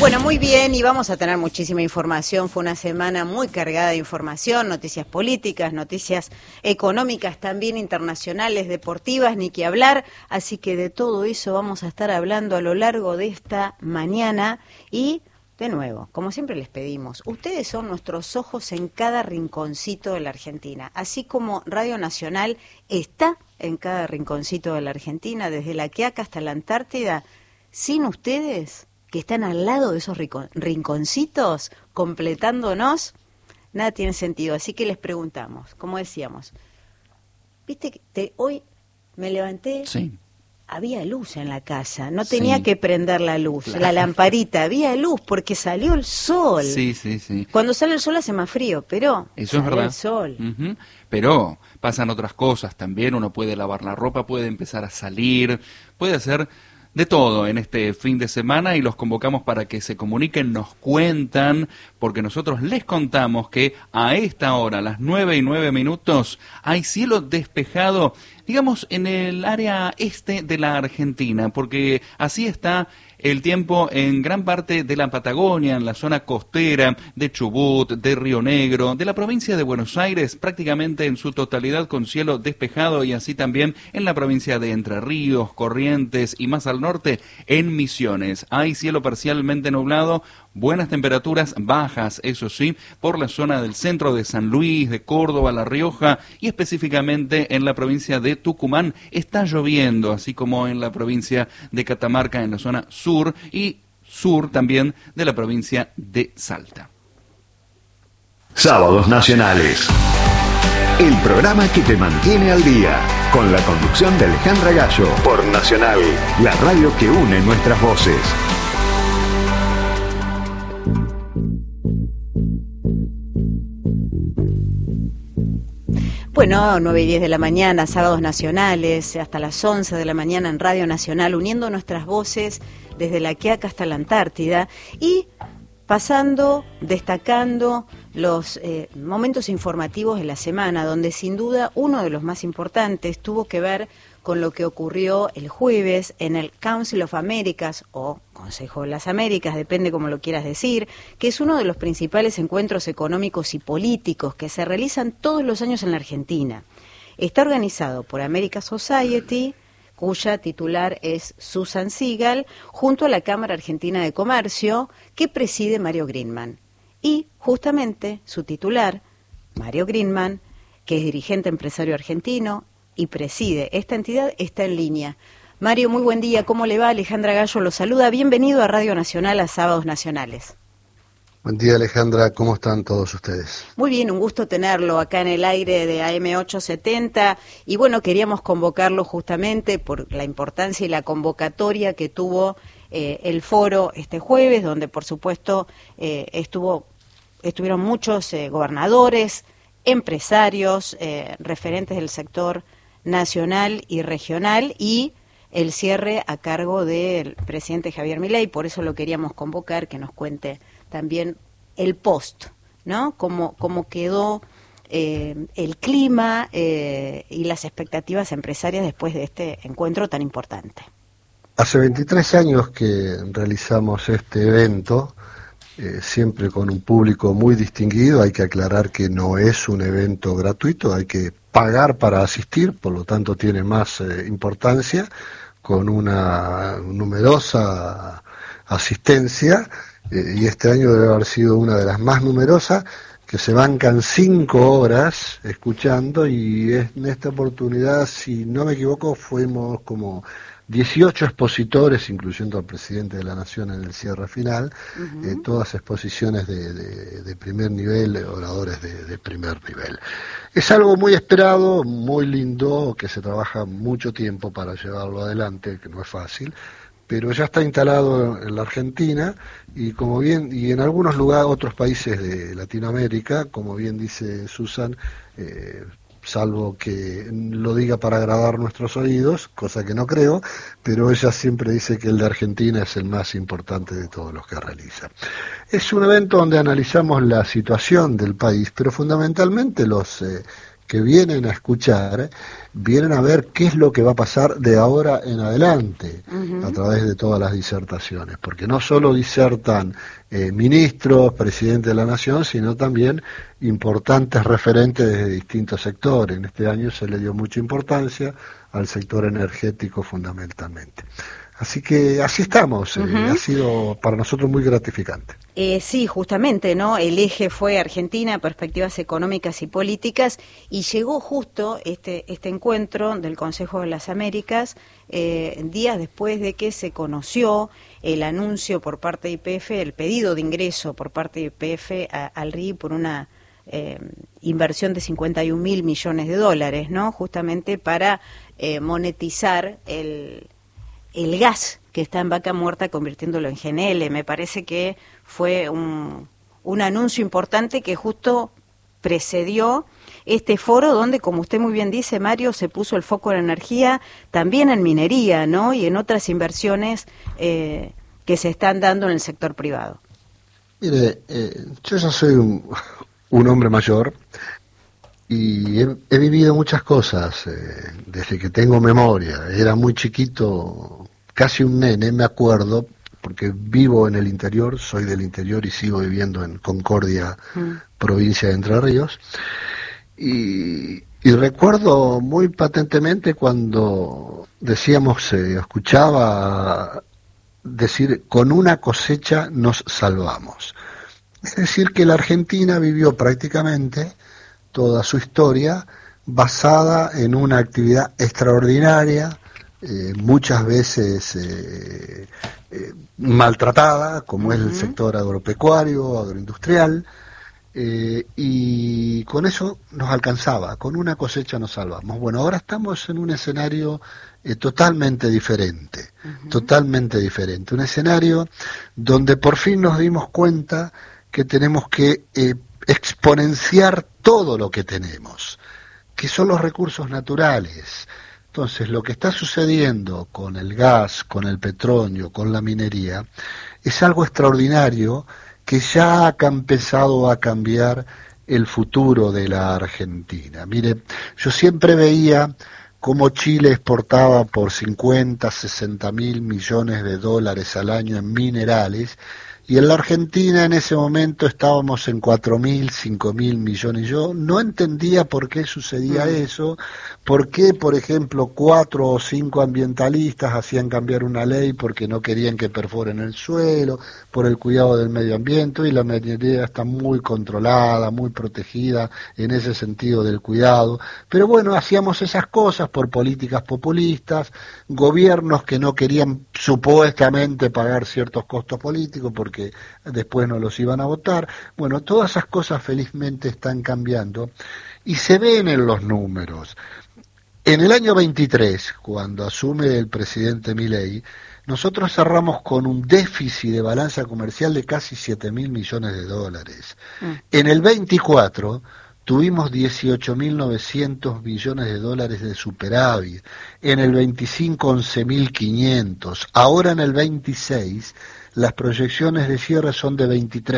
Bueno, muy bien, y vamos a tener muchísima información. Fue una semana muy cargada de información, noticias políticas, noticias económicas, también internacionales, deportivas, ni que hablar. Así que de todo eso vamos a estar hablando a lo largo de esta mañana. Y, de nuevo, como siempre les pedimos, ustedes son nuestros ojos en cada rinconcito de la Argentina. Así como Radio Nacional está en cada rinconcito de la Argentina, desde La Quiaca hasta la Antártida, sin ustedes, que están al lado de esos rinconcitos, completándonos, nada tiene sentido. Así que les preguntamos, como decíamos, viste que hoy me levanté, sí, había luz en la casa, no tenía que prender la luz, la lamparita, había luz porque salió el sol. Sí, sí, sí. Cuando sale el sol hace más frío, pero eso es sale verdad. el sol. Uh-huh. Pero pasan otras cosas también, uno puede lavar la ropa, puede empezar a salir, puede hacer de todo en este fin de semana y los convocamos para que se comuniquen, nos cuentan, porque nosotros les contamos que a esta hora, a las 9:09, hay cielo despejado, digamos, en el área este de la Argentina, porque así está el tiempo en gran parte de la Patagonia, en la zona costera de Chubut, de Río Negro, de la provincia de Buenos Aires, prácticamente en su totalidad con cielo despejado, y así también en la provincia de Entre Ríos, Corrientes y más al norte, en Misiones. Hay cielo parcialmente nublado, buenas temperaturas, bajas, eso sí, por la zona del centro de San Luis, de Córdoba, La Rioja y específicamente en la provincia de Tucumán. Está lloviendo, así como en la provincia de Catamarca, en la zona sur y sur también de la provincia de Salta. Sábados Nacionales. El programa que te mantiene al día, con la conducción de Alejandra Gallo, por Nacional, la radio que une nuestras voces. Bueno, 9:10 de la mañana, sábados nacionales, hasta las 11 de la mañana en Radio Nacional, uniendo nuestras voces desde La Quiaca hasta la Antártida y pasando, destacando los momentos informativos de la semana, donde sin duda uno de los más importantes tuvo que ver con lo que ocurrió el jueves en el Council of Americas, o Consejo de las Américas, depende como lo quieras decir, que es uno de los principales encuentros económicos y políticos que se realizan todos los años en la Argentina. Está organizado por America Society, cuya titular es Susan Siegel, junto a la Cámara Argentina de Comercio, que preside Mario Greenman. Y justamente su titular, Mario Greenman, que es dirigente empresario argentino y preside esta entidad, está en línea. Mario, muy buen día, ¿cómo le va? Alejandra Gallo lo saluda, bienvenido a Radio Nacional, a Sábados Nacionales. Buen día, Alejandra, ¿cómo están todos ustedes? Muy bien, un gusto tenerlo acá en el aire de AM870 y bueno, queríamos convocarlo justamente por la importancia y la convocatoria que tuvo el foro este jueves, donde por supuesto estuvieron muchos gobernadores, empresarios, referentes del sector nacional y regional, y el cierre a cargo del presidente Javier Milei. Por eso lo queríamos convocar, que nos cuente también el post, ¿no? Cómo quedó el clima y las expectativas empresarias después de este encuentro tan importante. Hace 23 años que realizamos este evento, siempre con un público muy distinguido. Hay que aclarar que no es un evento gratuito, hay que pagar para asistir, por lo tanto tiene más importancia, con una numerosa asistencia, y este año debe haber sido una de las más numerosas, que se bancan 5 horas escuchando, y en esta oportunidad, si no me equivoco, fuimos como 18 expositores, incluyendo al presidente de la Nación en el cierre final, todas exposiciones de primer nivel, oradores de primer nivel. Es algo muy esperado, muy lindo, que se trabaja mucho tiempo para llevarlo adelante, que no es fácil, pero ya está instalado en la Argentina y en algunos lugares, otros países de Latinoamérica, como bien dice Susan, salvo que lo diga para agradar nuestros oídos, cosa que no creo, pero ella siempre dice que el de Argentina es el más importante de todos los que realiza. Es un evento donde analizamos la situación del país, pero fundamentalmente los que vienen a escuchar, vienen a ver qué es lo que va a pasar de ahora en adelante a través de todas las disertaciones, porque no solo disertan ministros, presidente de la nación, sino también importantes referentes de distintos sectores. En este año se le dio mucha importancia al sector energético fundamentalmente. Así que así estamos, ha sido para nosotros muy gratificante. Sí, justamente, ¿no? El eje fue Argentina, perspectivas económicas y políticas, y llegó justo este encuentro del Consejo de las Américas días después de que se conoció el anuncio por parte de YPF, el pedido de ingreso por parte de YPF al RI por una inversión de 51.000 millones de dólares, ¿no? Justamente para monetizar el gas que está en Vaca Muerta, convirtiéndolo en GNL. Me parece que fue un anuncio importante que justo precedió este foro donde, como usted muy bien dice, Mario, se puso el foco en energía, también en minería, ¿no? Y en otras inversiones que se están dando en el sector privado. Mire, yo ya soy un hombre mayor y he vivido muchas cosas desde que tengo memoria. Era muy chiquito, casi un nene, me acuerdo, porque vivo en el interior, soy del interior y sigo viviendo en Concordia, provincia de Entre Ríos. Y recuerdo muy patentemente cuando decíamos, escuchaba decir, con una cosecha nos salvamos. Es decir, que la Argentina vivió prácticamente toda su historia basada en una actividad extraordinaria, muchas veces maltratada, como es el sector agropecuario, agroindustrial, y con eso nos alcanzaba, con una cosecha nos salvamos. Bueno, ahora estamos en un escenario totalmente diferente, un escenario donde por fin nos dimos cuenta que tenemos que exponenciar todo lo que tenemos, que son los recursos naturales. Entonces, lo que está sucediendo con el gas, con el petróleo, con la minería, es algo extraordinario que ya ha empezado a cambiar el futuro de la Argentina. Mire, yo siempre veía cómo Chile exportaba por 50, 60 mil millones de dólares al año en minerales, y en la Argentina en ese momento estábamos en 4.000, 5.000 millones. Yo no entendía por qué sucedía eso, por qué, por ejemplo, 4 o 5 ambientalistas hacían cambiar una ley porque no querían que perforen el suelo, por el cuidado del medio ambiente, y la minería está muy controlada, muy protegida en ese sentido del cuidado. Pero bueno, hacíamos esas cosas por políticas populistas, gobiernos que no querían supuestamente pagar ciertos costos políticos porque después no los iban a votar. Bueno, todas esas cosas felizmente están cambiando y se ven en los números. En el año 23, cuando asume el presidente Milei, nosotros cerramos con un déficit de balanza comercial de casi 7.000 millones de dólares. En el 24 tuvimos 18.900 millones de dólares de superávit. En el 25, 11.500. Ahora en el 26, las proyecciones de cierre son de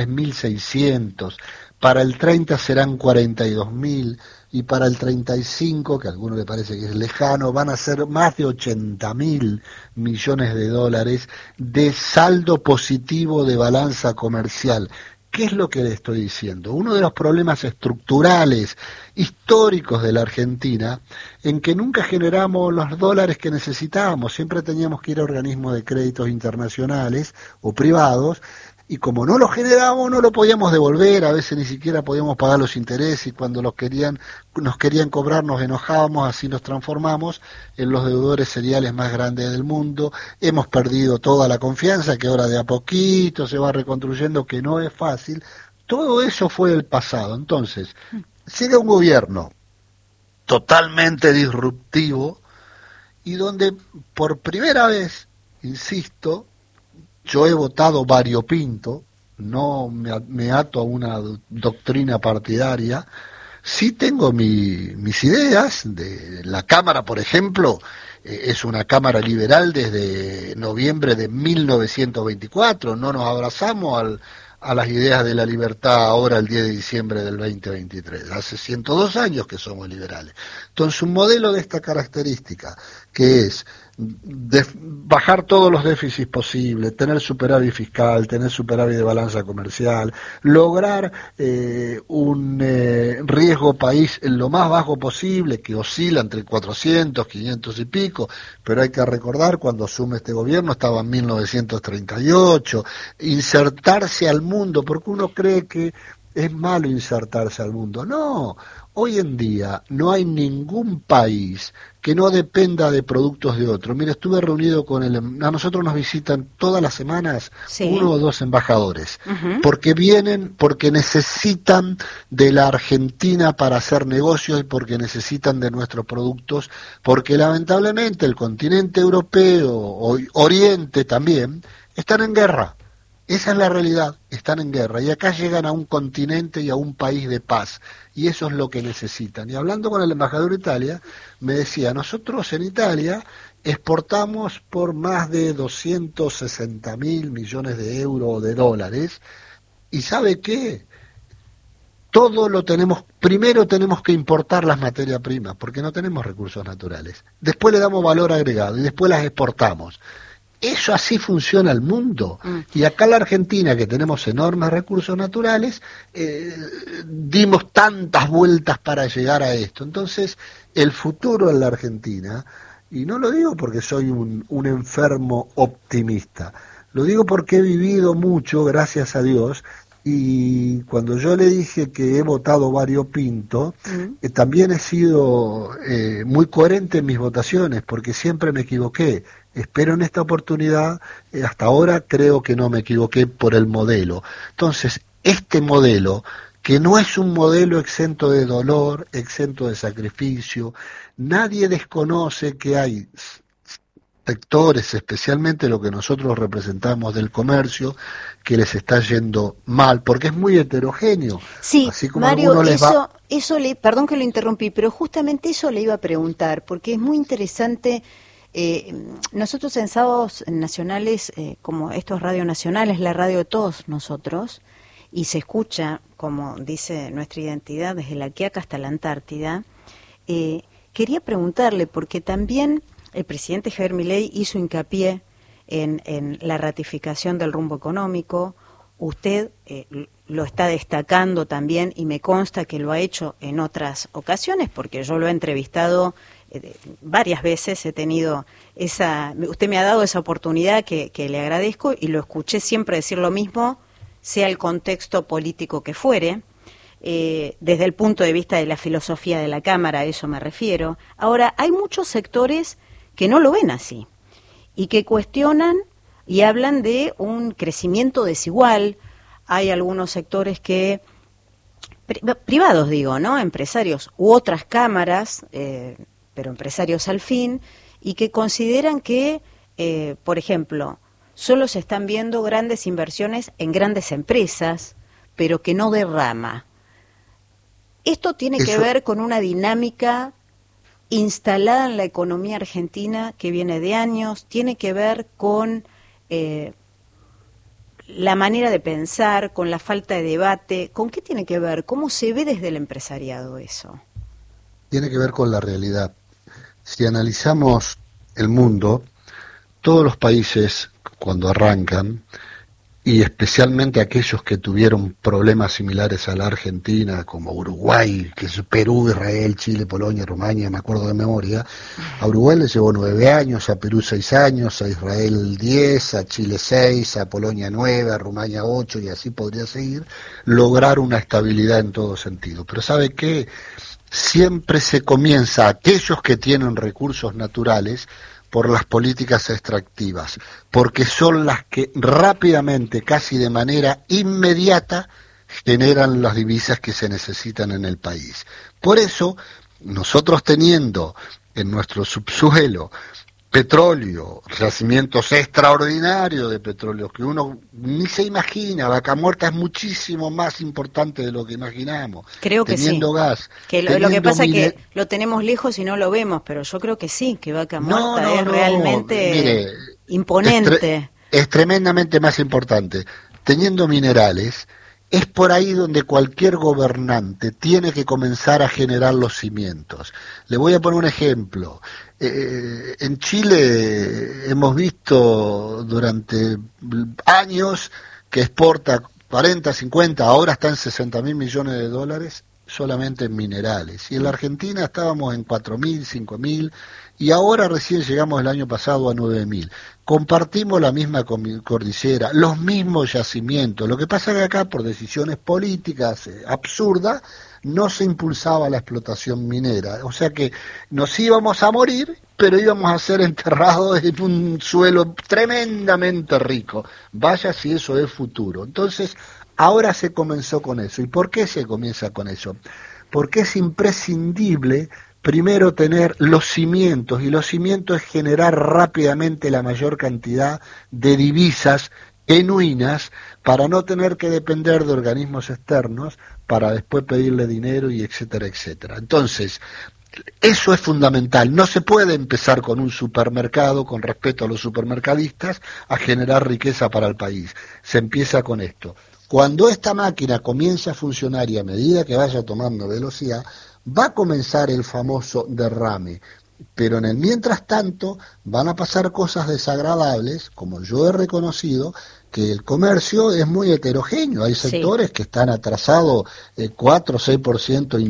23.600, para el 30 serán 42.000 y para el 35, que a alguno le parece que es lejano, van a ser más de 80.000 millones de dólares de saldo positivo de balanza comercial. ¿Qué es lo que le estoy diciendo? Uno de los problemas estructurales, históricos de la Argentina, en que nunca generamos los dólares que necesitábamos, siempre teníamos que ir a organismos de créditos internacionales o privados, y como no lo generábamos, no lo podíamos devolver, a veces ni siquiera podíamos pagar los intereses, y cuando nos querían cobrar nos enojábamos, así nos transformamos en los deudores seriales más grandes del mundo. Hemos perdido toda la confianza, que ahora de a poquito se va reconstruyendo, que no es fácil. Todo eso fue el pasado. Entonces, llega un gobierno totalmente disruptivo y donde por primera vez, insisto, yo he votado variopinto, no me ato a una doctrina partidaria. Sí tengo mis ideas. De la Cámara, por ejemplo, es una Cámara liberal desde noviembre de 1924, no nos abrazamos a las ideas de la libertad ahora el 10 de diciembre del 2023. Hace 102 años que somos liberales. Entonces, un modelo de esta característica, que es bajar todos los déficits posibles, tener superávit fiscal, tener superávit de balanza comercial, lograr un riesgo país en lo más bajo posible, que oscila entre 400, 500 y pico, pero hay que recordar, cuando asume este gobierno estaba en 1938, insertarse al mundo, porque uno cree que es malo insertarse al mundo. No, hoy en día no hay ningún país que no dependa de productos de otro. Mira, estuve reunido con a nosotros nos visitan todas las semanas uno o dos embajadores, porque vienen, porque necesitan de la Argentina para hacer negocios y porque necesitan de nuestros productos, porque lamentablemente el continente europeo, o Oriente también, están en guerra. Esa es la realidad, están en guerra, y acá llegan a un continente y a un país de paz, y eso es lo que necesitan. Y hablando con el embajador de Italia, me decía, nosotros en Italia exportamos por más de 260.000 millones de euros o de dólares, y ¿sabe qué? Todo lo tenemos, primero tenemos que importar las materias primas, porque no tenemos recursos naturales, después le damos valor agregado, y después las exportamos. Eso así funciona el mundo. Y acá la Argentina, que tenemos enormes recursos naturales, dimos tantas vueltas para llegar a esto. Entonces, el futuro en la Argentina, y no lo digo porque soy un enfermo optimista, lo digo porque he vivido mucho, gracias a Dios, y cuando yo le dije que he votado variopinto, también he sido muy coherente en mis votaciones, porque siempre me equivoqué. Espero en esta oportunidad, hasta ahora creo que no me equivoqué por el modelo. Entonces, este modelo, que no es un modelo exento de dolor, exento de sacrificio, nadie desconoce que hay sectores, especialmente lo que nosotros representamos del comercio, que les está yendo mal, porque es muy heterogéneo. Sí, así como Mario, eso perdón que lo interrumpí, pero justamente eso le iba a preguntar, porque es muy interesante. Nosotros en Sábados Nacionales, como estos Radio Nacionales, la radio de todos nosotros, y se escucha, como dice nuestra identidad, desde la Quiaca hasta la Antártida, quería preguntarle, porque también el presidente Javier Milei hizo hincapié en la ratificación del rumbo económico. Usted lo está destacando también, y me consta que lo ha hecho en otras ocasiones, porque yo lo he entrevistado varias veces, he tenido usted me ha dado esa oportunidad que le agradezco, y lo escuché siempre decir lo mismo, sea el contexto político que fuere, desde el punto de vista de la filosofía de la Cámara, a eso me refiero. Ahora, hay muchos sectores que no lo ven así, y que cuestionan y hablan de un crecimiento desigual. Hay algunos sectores que, privados digo, ¿no?, empresarios u otras cámaras, pero empresarios al fin, y que consideran que, por ejemplo, solo se están viendo grandes inversiones en grandes empresas, pero que no derrama. Esto tiene que ver con una dinámica instalada en la economía argentina que viene de años, tiene que ver con la manera de pensar, con la falta de debate. ¿Con qué tiene que ver? ¿Cómo se ve desde el empresariado eso? Tiene que ver con la realidad. Si analizamos el mundo, todos los países cuando arrancan, y especialmente aquellos que tuvieron problemas similares a la Argentina, como Uruguay, que es Perú, Israel, Chile, Polonia, Rumania, me acuerdo de memoria, a Uruguay le llevó 9 años, a Perú 6 años, a Israel 10, a Chile 6, a Polonia 9, a Rumania 8, y así podría seguir, lograr una estabilidad en todo sentido. Pero ¿sabe qué? Siempre se comienza, aquellos que tienen recursos naturales, por las políticas extractivas, porque son las que rápidamente, casi de manera inmediata, generan las divisas que se necesitan en el país. Por eso, nosotros teniendo en nuestro subsuelo petróleo, yacimientos extraordinarios de petróleo que uno ni se imagina, Vaca Muerta es muchísimo más importante de lo que imaginamos. Creo que teniendo sí. gas, Que lo que pasa es que lo tenemos lejos y no lo vemos, pero yo creo que sí, que Vaca Muerta es realmente mire, imponente. Es tremendamente más importante. teniendo minerales, es por ahí donde cualquier gobernante tiene que comenzar a generar los cimientos. Le voy a poner un ejemplo. En Chile hemos visto durante años que exporta 40, 50, ahora está en 60.000 millones de dólares solamente en minerales. Y en la Argentina estábamos en 4.000, 5.000, y ahora recién llegamos el año pasado a 9.000. Compartimos la misma cordillera, los mismos yacimientos. Lo que pasa es que acá, por decisiones políticas absurdas, no se impulsaba la explotación minera. O sea que nos íbamos a morir, pero íbamos a ser enterrados en un suelo tremendamente rico. Vaya si eso es futuro. Entonces, ahora se comenzó con eso. ¿Y por qué se comienza con eso? Porque es imprescindible primero tener los cimientos, y los cimientos es generar rápidamente la mayor cantidad de divisas genuinas para no tener que depender de organismos externos para después pedirle dinero y etcétera, etcétera. Entonces, eso es fundamental. No se puede empezar con un supermercado, con respeto a los supermercadistas, a generar riqueza para el país. Se empieza con esto. Cuando esta máquina comience a funcionar y a medida que vaya tomando velocidad, va a comenzar el famoso derrame. Pero en el mientras tanto van a pasar cosas desagradables, como yo he reconocido, que el comercio es muy heterogéneo. Hay sectores que están atrasados 4 o 6%